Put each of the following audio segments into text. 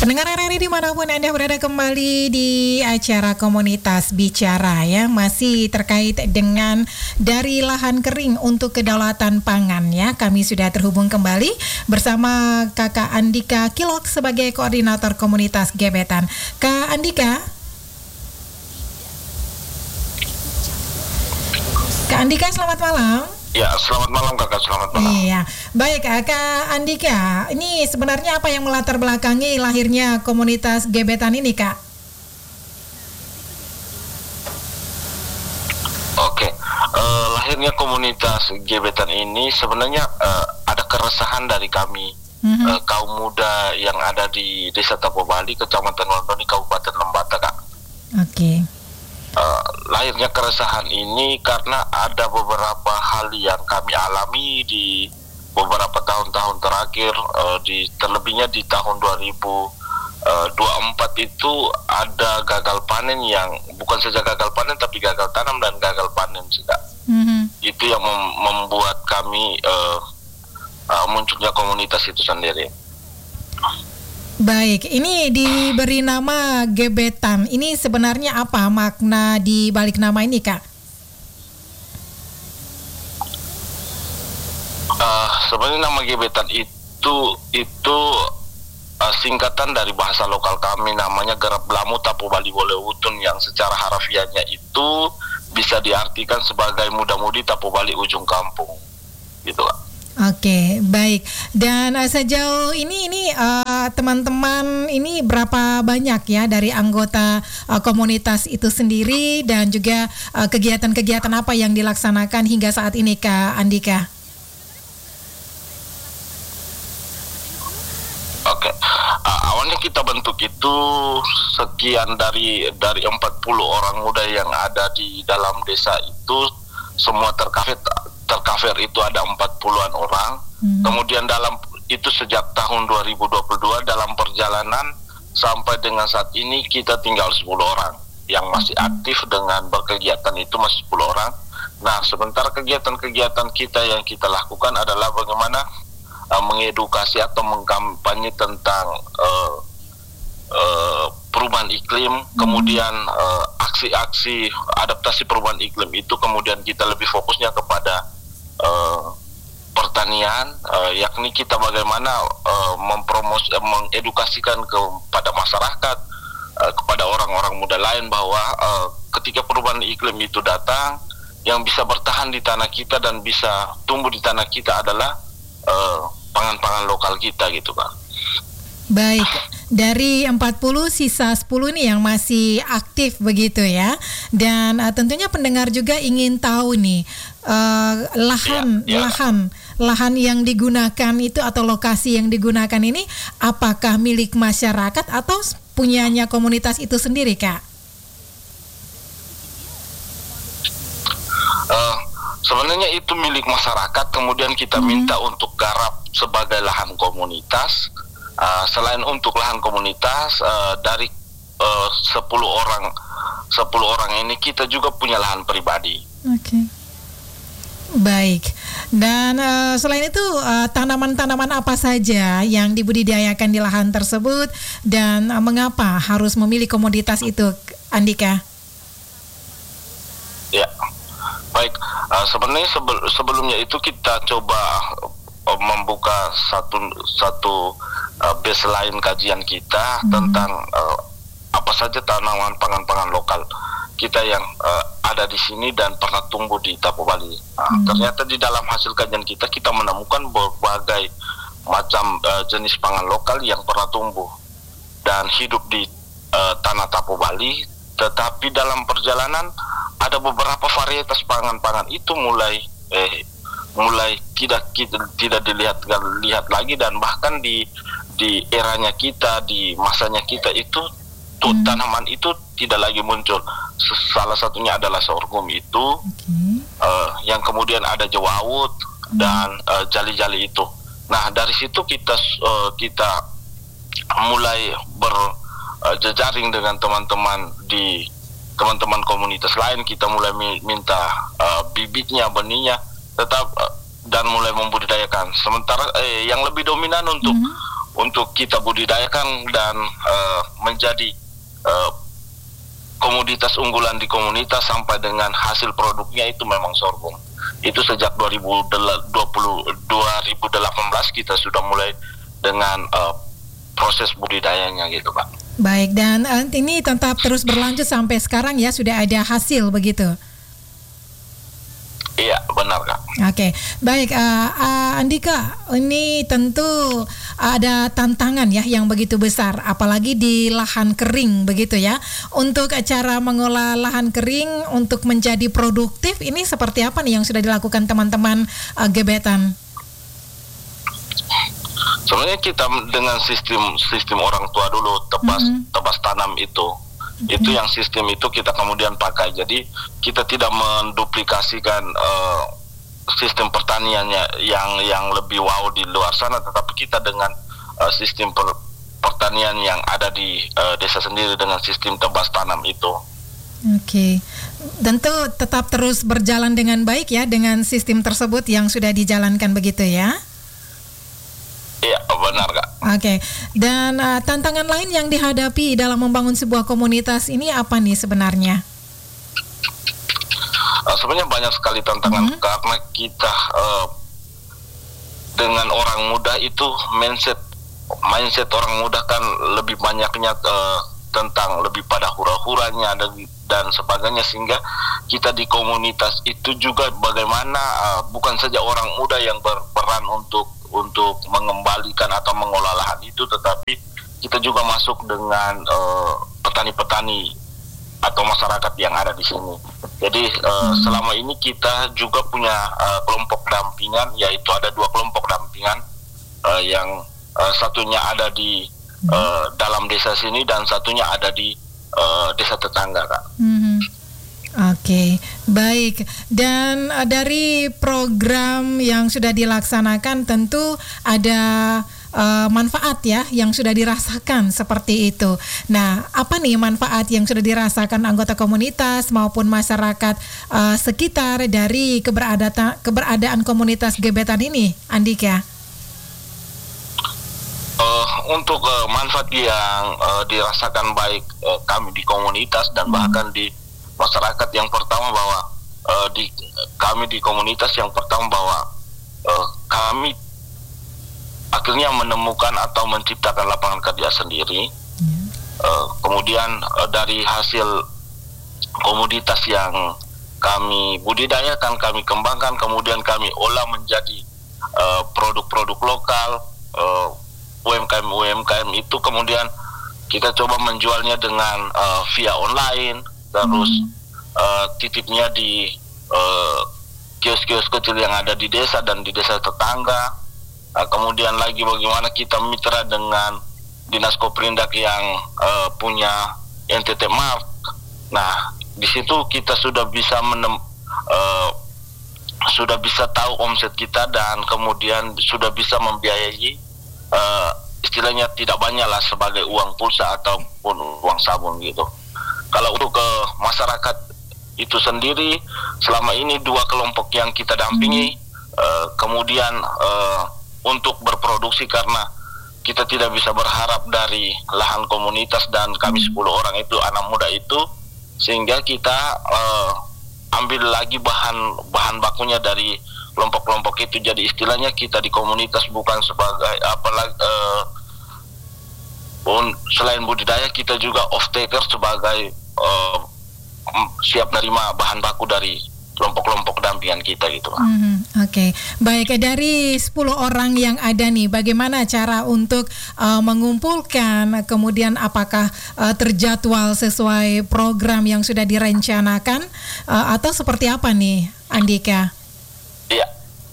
Pendengar RRI dimanapun Anda berada, kembali di acara Komunitas Bicara ya, masih terkait dengan dari lahan kering untuk kedaulatan pangan ya. Kami sudah terhubung kembali bersama Kakak Andika Kilok sebagai koordinator komunitas Gebetan. Kak Andika. Kak Andika, selamat malam. Ya, selamat malam Kakak, selamat malam. Iya, baik Kak Andika, ini sebenarnya apa yang melatar belakangi lahirnya komunitas Gebetan ini, Kak? Oke, lahirnya komunitas Gebetan ini sebenarnya ada keresahan dari kami, kaum muda yang ada di Desa Tapobali, Kecamatan Wandoni, Kabupaten Lembata, Kak. Oke. Lahirnya keresahan ini karena ada beberapa hal yang kami alami di beberapa tahun-tahun terakhir, terlebihnya di tahun 2024 itu ada gagal panen yang bukan saja gagal panen tapi gagal tanam dan gagal panen juga. Itu yang membuat kami munculnya komunitas itu sendiri. Baik, ini diberi nama Gebetan. Ini sebenarnya apa makna di balik nama ini, Kak? Sebenarnya nama Gebetan itu singkatan dari bahasa lokal kami, namanya Gerap Lamu Tapobali Bolewutun, yang secara harafiahnya itu bisa diartikan sebagai muda-mudi Tapobali ujung kampung, gitu, Kak. Oke, baik. Dan sejauh ini teman-teman ini berapa banyak ya dari anggota komunitas itu sendiri, dan juga kegiatan-kegiatan apa yang dilaksanakan hingga saat ini, Kak Andika? Oke, awalnya kita bentuk itu sekian dari 40 orang muda yang ada di dalam desa itu, semua tercover itu ada 40-an orang. Kemudian dalam itu sejak tahun 2022 dalam perjalanan sampai dengan saat ini kita tinggal 10 orang yang masih aktif dengan berkegiatan, itu masih 10 orang. Nah, sementara kegiatan-kegiatan kita yang kita lakukan adalah bagaimana mengedukasi atau mengkampanye tentang perubahan iklim, kemudian aksi-aksi adaptasi perubahan iklim itu kemudian kita lebih fokusnya kepada pertanian, yakni kita bagaimana mengedukasikan kepada masyarakat, kepada orang-orang muda lain bahwa ketika perubahan iklim itu datang, yang bisa bertahan di tanah kita dan bisa tumbuh di tanah kita adalah pangan-pangan lokal kita, gitu, Pak. Baik, dari 40 sisa 10 nih yang masih aktif begitu ya. Dan tentunya pendengar juga ingin tahu nih lahan yang digunakan itu atau lokasi yang digunakan ini apakah milik masyarakat atau punyanya komunitas itu sendiri, Kak? Sebenarnya itu milik masyarakat, kemudian kita minta untuk garap sebagai lahan komunitas. Selain untuk lahan komunitas, dari 10 orang ini kita juga punya lahan pribadi. Oke. Baik. Dan selain itu tanaman-tanaman apa saja yang dibudidayakan di lahan tersebut, dan mengapa harus memilih komoditas itu, Andika? Ya. Baik, sebenarnya sebelumnya itu kita coba membuka satu baseline kajian kita tentang apa saja tanaman pangan-pangan lokal kita yang ada di sini dan pernah tumbuh di Tapobali. Ternyata di dalam hasil kajian kita menemukan berbagai macam jenis pangan lokal yang pernah tumbuh dan hidup di tanah Tapobali, tetapi dalam perjalanan ada beberapa varietas pangan-pangan itu mulai tidak dilihat lagi, dan bahkan di eranya kita, di masanya kita itu tanaman itu tidak lagi muncul. Salah satunya adalah sorghum itu, yang kemudian ada jewawut dan jali-jali itu. Nah, dari situ kita mulai berjejaring dengan teman-teman komunitas lain. Kita mulai minta bibitnya, benihnya, tetap dan mulai membudidayakan. Sementara yang lebih dominan untuk untuk kita budidayakan dan menjadi komoditas unggulan di komunitas sampai dengan hasil produknya itu memang sorghum. Itu sejak 2018 kita sudah mulai dengan proses budidayanya gitu, Pak. Baik, dan ini tetap terus berlanjut sampai sekarang ya, sudah ada hasil begitu? Iya, benar, Kak. Oke, baik, Andika, ini tentu ada tantangan ya yang begitu besar, apalagi di lahan kering begitu ya. Untuk cara mengolah lahan kering untuk menjadi produktif, ini seperti apa nih yang sudah dilakukan teman-teman gebetan? Sebenarnya kita dengan sistem orang tua dulu tebas tanam itu yang sistem itu kita kemudian pakai. Jadi kita tidak menduplikasikan sistem pertaniannya yang lebih wow di luar sana, tetapi kita dengan sistem pertanian yang ada di desa sendiri dengan sistem tebas tanam itu. Oke, tentu tetap terus berjalan dengan baik ya dengan sistem tersebut yang sudah dijalankan begitu ya. Iya, benar, Kak. Oke, dan tantangan lain yang dihadapi dalam membangun sebuah komunitas ini apa nih sebenarnya? Sebenarnya banyak sekali tantangan karena kita dengan orang muda itu mindset orang muda kan lebih banyaknya tentang lebih pada hura-huranya dan sebagainya, sehingga kita di komunitas itu juga bagaimana bukan saja orang muda yang berperan untuk mengembalikan atau mengolah lahan itu, tetapi kita juga masuk dengan petani-petani atau masyarakat yang ada di sini. Jadi selama ini kita juga punya kelompok dampingan, yaitu ada 2 kelompok dampingan yang satunya ada di dalam desa sini dan satunya ada di desa tetangga, Kak. Oke, baik. Dan dari program yang sudah dilaksanakan tentu ada manfaat ya yang sudah dirasakan seperti itu. Nah, apa nih manfaat yang sudah dirasakan anggota komunitas maupun masyarakat sekitar dari keberadaan komunitas gebetan ini, Andika? Untuk manfaat yang dirasakan baik kami di komunitas dan bahkan di masyarakat, yang pertama bahwa kami di komunitas yang pertama bahwa kami akhirnya menemukan atau menciptakan lapangan kerja sendiri. Kemudian dari hasil komoditas yang kami budidayakan, kami kembangkan, kemudian kami olah menjadi produk-produk lokal, UMKM itu kemudian kita coba menjualnya dengan via online, terus titipnya di kios-kios kecil yang ada di desa dan di desa tetangga. Kemudian lagi bagaimana kita mitra dengan Dinas Koprindak yang punya NTT Mart. Nah, di situ kita sudah bisa sudah bisa tahu omset kita dan kemudian sudah bisa membiayai istilahnya tidak banyak lah sebagai uang pulsa ataupun uang sabun gitu. Kalau untuk ke masyarakat itu sendiri, selama ini 2 kelompok yang kita dampingi, kemudian untuk berproduksi karena kita tidak bisa berharap dari lahan komunitas dan kami 10 orang itu anak muda itu, sehingga kita ambil lagi bahan bakunya dari kelompok-kelompok itu. Jadi istilahnya kita di komunitas bukan sebagai selain budidaya kita juga off taker sebagai siap menerima bahan baku dari kelompok-kelompok dampingan kita gitu. Oke. Baik, dari 10 orang yang ada nih, bagaimana cara untuk mengumpulkan, kemudian apakah terjadwal sesuai program yang sudah direncanakan atau seperti apa nih, Andika? Iya.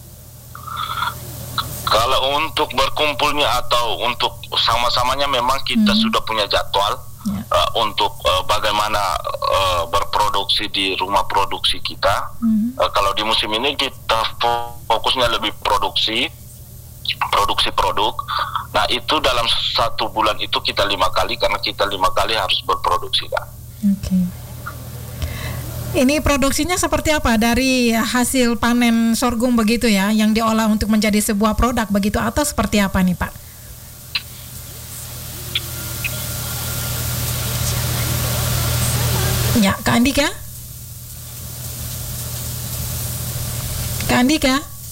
Kalau untuk berkumpulnya atau untuk sama-samanya memang kita sudah punya jadwal untuk bagaimana berproduksi di rumah produksi kita. Kalau di musim ini kita fokusnya lebih produksi produk. Nah, itu dalam 1 bulan itu kita 5 kali karena kita 5 kali harus berproduksi, Kak. Oke. Ini produksinya seperti apa? Dari hasil panen sorghum begitu ya, yang diolah untuk menjadi sebuah produk begitu, atau seperti apa nih, Pak? Ya, Kak Andika? Kak Andika?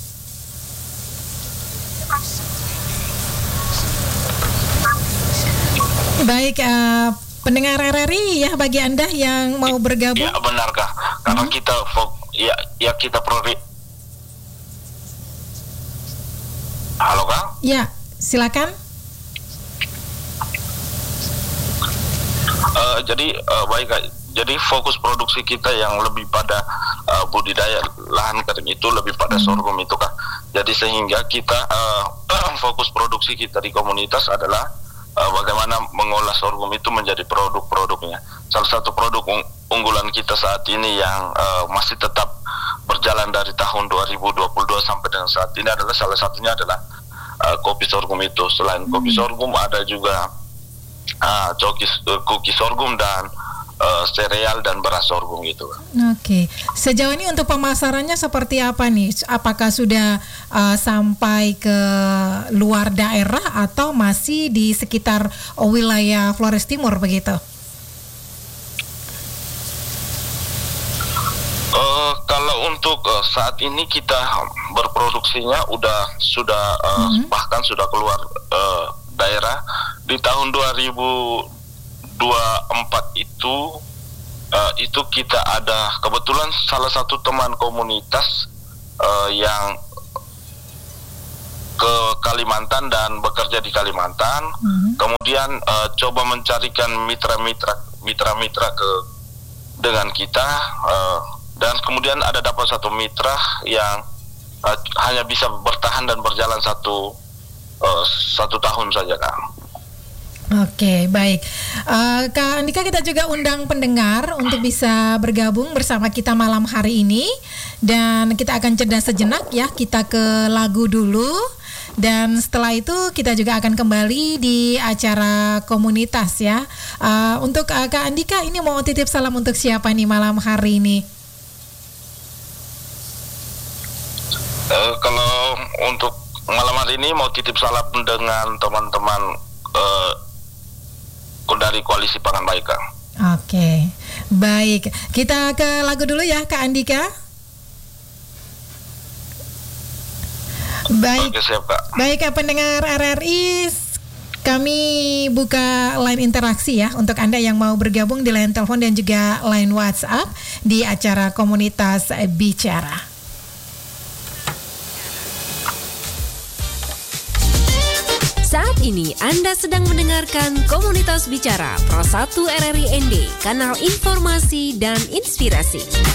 Baik, pendengar RRI ya, bagi Anda yang mau bergabung. Ya, benarkah? Karena kita kita Halo, Kang? Ya, silakan. Baik, Kak. Jadi fokus produksi kita yang lebih pada budidaya lahan kering itu lebih pada sorghum itu, Kak. Jadi sehingga kita fokus produksi kita di komunitas adalah bagaimana mengolah sorghum itu menjadi produk-produknya. Salah satu produk unggulan kita saat ini yang masih tetap berjalan dari tahun 2022 sampai dengan saat ini adalah salah satunya adalah kopi sorghum itu. Selain kopi sorghum ada juga kuki sorghum dan sereal dan beras sorghum gitu. Oke. Sejauh ini untuk pemasarannya seperti apa nih? Apakah sudah sampai ke luar daerah atau masih di sekitar wilayah Flores Timur begitu? Kalau untuk saat ini kita berproduksinya sudah bahkan sudah keluar daerah. Di tahun 2024 itu kita ada kebetulan salah satu teman komunitas yang ke Kalimantan dan bekerja di Kalimantan, kemudian coba mencarikan mitra-mitra dengan kita, dan kemudian ada dapat satu mitra yang hanya bisa bertahan dan berjalan satu tahun saja, Kak. Oke, baik. Kak Andika, kita juga undang pendengar untuk bisa bergabung bersama kita malam hari ini. Dan kita akan jeda sejenak ya, kita ke lagu dulu. Dan setelah itu kita juga akan kembali di acara komunitas ya. Untuk Kak Andika, ini mau titip salam untuk siapa nih malam hari ini? Kalau untuk malam hari ini mau titip salam dengan teman-teman dari Koalisi Pangan Baik, Kang. Oke, baik. Kita ke lagu dulu ya, Kak Andika. Baik. Oke, siap, Kak. Baik, pendengar RRI, kami buka line interaksi ya untuk Anda yang mau bergabung di line telepon dan juga line WhatsApp di acara komunitas Bicara. Saat ini Anda sedang mendengarkan Komunitas Bicara Pro 1 RRI ND, kanal informasi dan inspirasi.